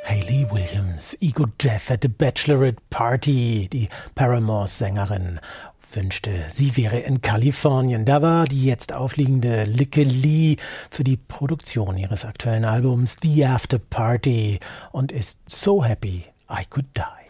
Hayley Williams, Ego Death at the Bachelorette Party. Die Paramore-Sängerin wünschte, sie wäre in Kalifornien. Da war die jetzt aufliegende Lykke Li für die Produktion ihres aktuellen Albums The After Party und ist so happy I could die.